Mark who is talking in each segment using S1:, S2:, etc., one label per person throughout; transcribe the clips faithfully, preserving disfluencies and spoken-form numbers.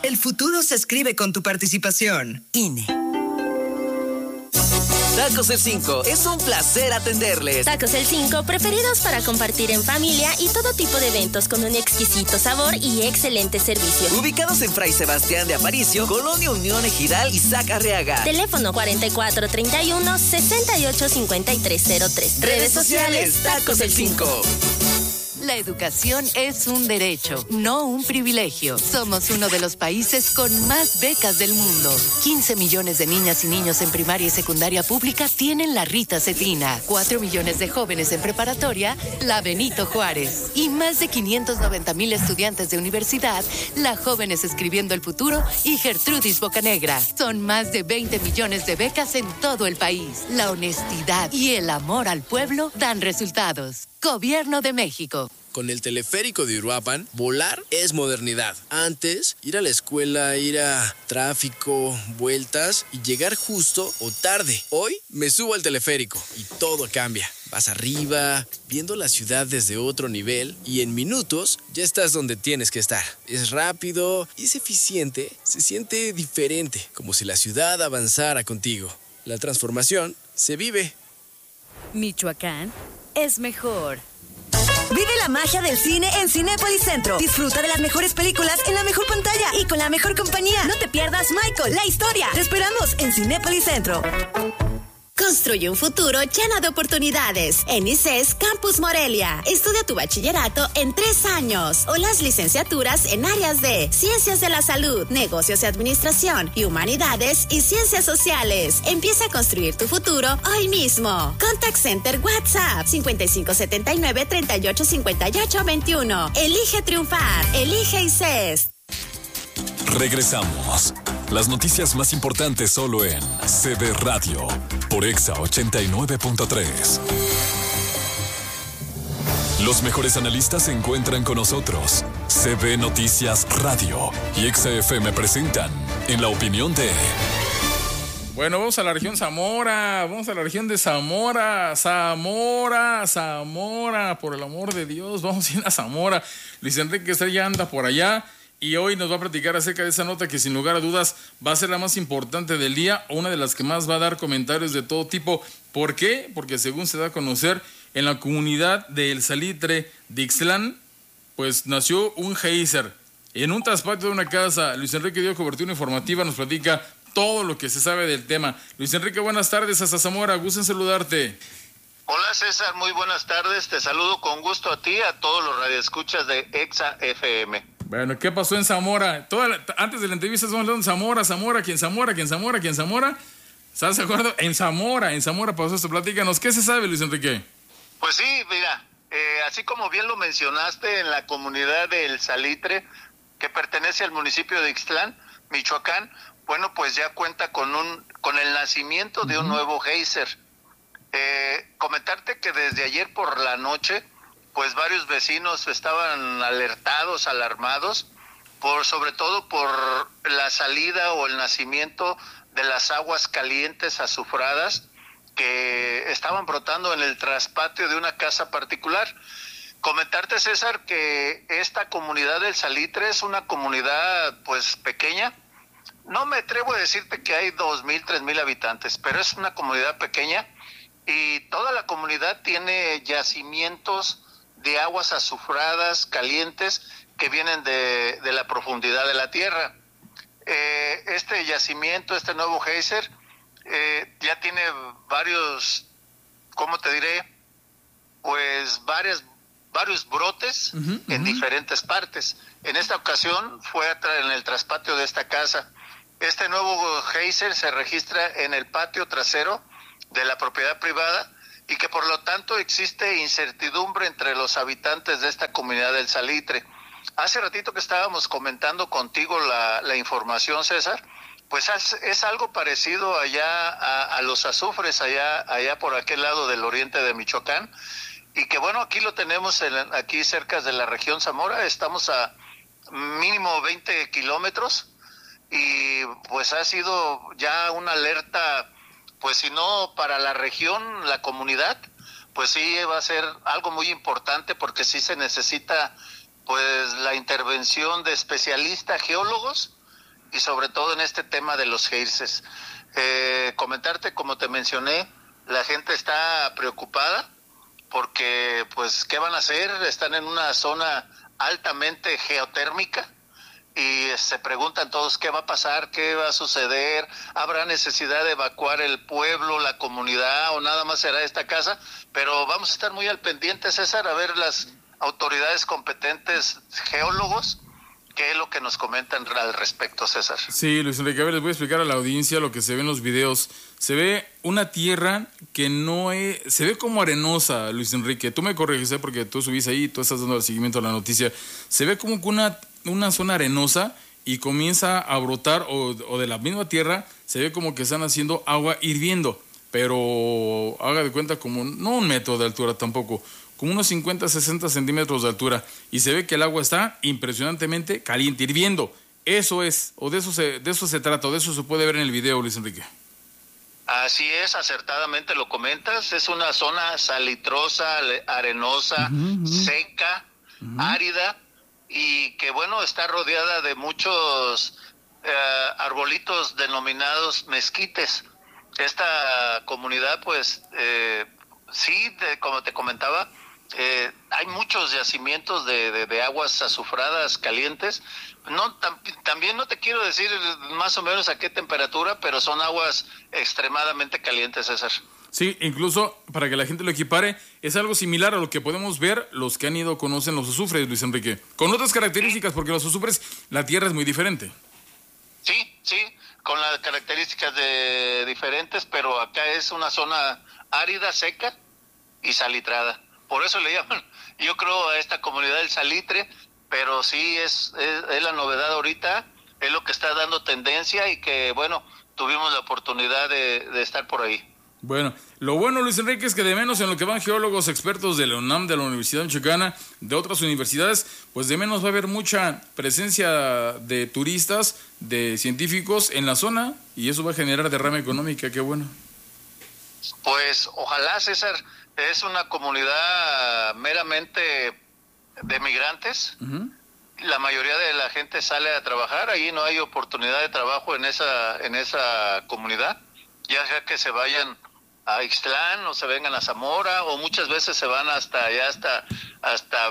S1: El futuro se escribe con tu participación. I N E.
S2: Tacos El cinco, es un placer atenderles.
S3: Tacos El cinco, preferidos para compartir en familia y todo tipo de eventos con un exquisito sabor y excelente servicio.
S2: Ubicados en Fray Sebastián de Aparicio, Colonia Unión Ejidal y Zacarriaga.
S3: Teléfono cuarenta y cuatro treinta y uno, sesenta y ocho cincuenta y tres cero tres.
S2: Redes sociales, Tacos El cinco.
S4: La educación es un derecho, no un privilegio. Somos uno de los países con más becas del mundo. quince millones de niñas y niños en primaria y secundaria pública tienen la Rita Cetina. cuatro millones de jóvenes en preparatoria, la Benito Juárez. Y más de quinientos noventa mil estudiantes de universidad, la Jóvenes Escribiendo el Futuro y Gertrudis Bocanegra. Son más de veinte millones de becas en todo el país. La honestidad y el amor al pueblo dan resultados. Gobierno de México.
S5: Con el teleférico de Uruapan, volar es modernidad. Antes, ir a la escuela, ir a tráfico, vueltas y llegar justo o tarde. Hoy me subo al teleférico y todo cambia. Vas arriba, viendo la ciudad desde otro nivel y en minutos ya estás donde tienes que estar. Es rápido y es eficiente, se siente diferente, como si la ciudad avanzara contigo. La transformación se vive.
S6: Michoacán es mejor.
S7: Vive la magia del cine en Cinépolis Centro. Disfruta de las mejores películas en la mejor pantalla y con la mejor compañía. No te pierdas Michael, la historia. Te esperamos en Cinépolis Centro.
S8: Construye un futuro lleno de oportunidades. En I C E S Campus Morelia. Estudia tu bachillerato en tres años o las licenciaturas en áreas de Ciencias de la Salud, Negocios y Administración y Humanidades y Ciencias Sociales. Empieza a construir tu futuro hoy mismo. Contact Center WhatsApp cincuenta y cinco setenta y nueve treinta y ocho cincuenta y ocho veintiuno. Elige triunfar. Elige I C E S.
S9: Regresamos. Las noticias más importantes solo en C B Radio por Exa ochenta y nueve punto tres. Los mejores analistas se encuentran con nosotros. C B Noticias Radio y Exa F M presentan En la Opinión de...
S10: Bueno, vamos a la región Zamora, vamos a la región de Zamora, Zamora, Zamora, por el amor de Dios, vamos a ir a Zamora. Luis Enrique Estrella anda por allá. Y hoy nos va a platicar acerca de esa nota que sin lugar a dudas va a ser la más importante del día, o una de las que más va a dar comentarios de todo tipo. ¿Por qué? Porque según se da a conocer, en la comunidad de El Salitre de Ixtlán, pues nació un geyser. En un traspatio de una casa, Luis Enrique dio cobertura informativa, nos platica todo lo que se sabe del tema. Luis Enrique, buenas tardes hasta Zamora, gusto en saludarte.
S11: Hola César, muy buenas tardes, te saludo con gusto a ti, a todos los radioescuchas de Exa F M.
S10: Bueno, ¿qué pasó en Zamora? Toda la, antes de la entrevista estamos hablando de Zamora, Zamora, ¿quién Zamora, quién Zamora, quién Zamora? ¿Estás de acuerdo? En Zamora, en Zamora pasó esto, platícanos, ¿qué se sabe, Luis Enrique?
S11: Pues sí, mira, eh, así como bien lo mencionaste, en la comunidad del Salitre, que pertenece al municipio de Ixtlán, Michoacán, bueno, pues ya cuenta con un con el nacimiento de uh-huh. un nuevo geyser. Eh, comentarte que desde ayer por la noche, pues varios vecinos estaban alertados, alarmados, por sobre todo por la salida o el nacimiento de las aguas calientes azufradas que estaban brotando en el traspatio de una casa particular. Comentarte, César, que esta comunidad del Salitre es una comunidad pues pequeña. No me atrevo a decirte que hay dos mil, tres mil habitantes, pero es una comunidad pequeña y toda la comunidad tiene yacimientos de aguas azufradas, calientes, que vienen de, de la profundidad de la tierra. Eh, este yacimiento, este nuevo geyser, eh, ya tiene varios, ¿cómo te diré? Pues varias, varios brotes uh-huh, en uh-huh. diferentes partes. En esta ocasión fue en el traspatio de esta casa. Este nuevo geyser se registra en el patio trasero de la propiedad privada, y que por lo tanto existe incertidumbre entre los habitantes de esta comunidad del Salitre. Hace ratito que estábamos comentando contigo la, la información, César, pues es, es algo parecido allá a, a los azufres, allá, allá por aquel lado del oriente de Michoacán, y que bueno, aquí lo tenemos en, aquí cerca de la región Zamora, estamos a mínimo veinte kilómetros, y pues ha sido ya una alerta, pues si no para la región, la comunidad, pues sí va a ser algo muy importante, porque sí se necesita pues la intervención de especialistas geólogos y sobre todo en este tema de los geysers. Eh, comentarte, como te mencioné, la gente está preocupada porque, pues, ¿qué van a hacer? Están en una zona altamente geotérmica y se preguntan todos qué va a pasar, qué va a suceder, habrá necesidad de evacuar el pueblo, la comunidad, o nada más será esta casa. Pero vamos a estar muy al pendiente, César, a ver las autoridades competentes, geólogos, qué es lo que nos comentan al respecto, César.
S10: Sí, Luis Enrique, a ver, les voy a explicar a la audiencia lo que se ve en los videos. Se ve una tierra que no es, se ve como arenosa, Luis Enrique. Tú me corriges, ¿eh? Porque tú subís ahí, tú estás dando el seguimiento a la noticia. Se ve como una, una zona arenosa y comienza a brotar, o, o de la misma tierra, se ve como que están haciendo agua hirviendo. Pero haga de cuenta como, no un metro de altura tampoco, como unos cincuenta, sesenta centímetros de altura, y se ve que el agua está impresionantemente caliente, hirviendo. Eso es, o de eso se, de eso se trata, o de eso se puede ver en el video, Luis Enrique.
S11: Así es, acertadamente lo comentas, es una zona salitrosa, arenosa, uh-huh, uh-huh. seca, uh-huh. árida, y que bueno, está rodeada de muchos eh, arbolitos denominados mezquites. Esta comunidad, pues, eh, sí, de, como te comentaba, eh, hay muchos yacimientos de, de, de aguas azufradas calientes. No, tam, también no te quiero decir más o menos a qué temperatura, pero son aguas extremadamente calientes, César.
S10: Sí, incluso para que la gente lo equipare, es algo similar a lo que podemos ver los que han ido conocen los azufres, Luis Enrique, con otras características, porque los azufres, la tierra es muy diferente.
S11: Sí, sí, con las características de diferentes, pero acá es una zona árida, seca y salitrada. Por eso le llaman, yo creo, a esta comunidad del salitre, pero sí es, es, es la novedad ahorita, es lo que está dando tendencia y que, bueno, tuvimos la oportunidad de, de estar por ahí.
S10: Bueno, lo bueno, Luis Enrique, es que de menos en lo que van geólogos expertos de la UNAM, de la Universidad Michoacana, de otras universidades, pues de menos va a haber mucha presencia de turistas, de científicos en la zona, y eso va a generar derrama económica, qué bueno.
S11: Pues ojalá, César, es una comunidad meramente de migrantes. Uh-huh. La mayoría de la gente sale a trabajar, ahí no hay oportunidad de trabajo en esa, en esa comunidad, ya sea que se vayan a Ixtlán o se vengan a Zamora, o muchas veces se van hasta allá, hasta, hasta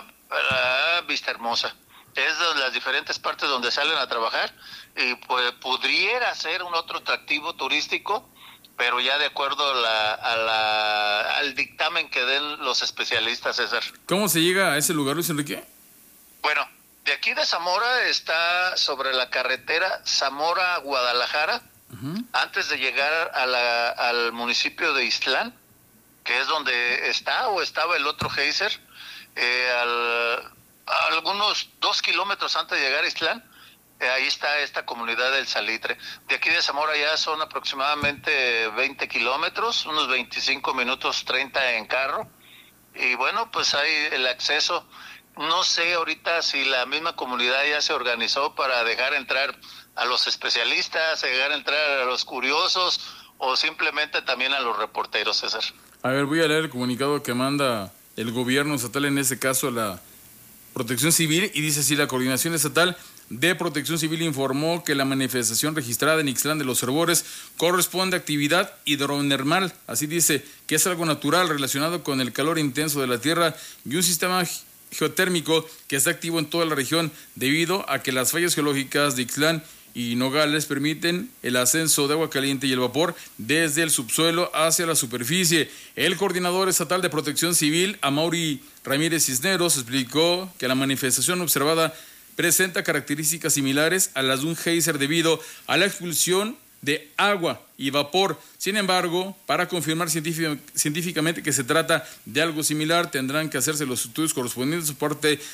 S11: uh, Vista Hermosa. Es de las diferentes partes donde salen a trabajar, y pues pudiera ser un otro atractivo turístico, pero ya de acuerdo a la, a la, al dictamen que den los especialistas, César.
S10: ¿Cómo se llega a ese lugar, Luis Enrique?
S11: Bueno, de aquí de Zamora está sobre la carretera Zamora-Guadalajara, uh-huh. antes de llegar a la, al municipio de Ixtlán, que es donde está o estaba el otro geyser, eh, al, a algunos dos kilómetros antes de llegar a Ixtlán, eh, ahí está esta comunidad del Salitre. De aquí de Zamora ya son aproximadamente veinte kilómetros, unos veinticinco minutos, treinta en carro, y bueno, pues hay el acceso. No sé ahorita si la misma comunidad ya se organizó para dejar entrar a los especialistas, dejar entrar a los curiosos, o simplemente también a los reporteros, César.
S10: A ver, voy a leer el comunicado que manda el gobierno estatal, en este caso la Protección Civil, y dice así: la Coordinación Estatal de Protección Civil informó que la manifestación registrada en Ixtlán de los Herbores corresponde a actividad hidrotermal, así dice, que es algo natural relacionado con el calor intenso de la tierra y un sistema geotérmico que está activo en toda la región debido a que las fallas geológicas de Ixtlán y Nogales permiten el ascenso de agua caliente y el vapor desde el subsuelo hacia la superficie. El coordinador estatal de Protección Civil, Amaury Ramírez Cisneros, explicó que la manifestación observada presenta características similares a las de un geyser debido a la expulsión de agua y vapor. Sin embargo, para confirmar científicamente que se trata de algo similar, tendrán que hacerse los estudios correspondientes por parte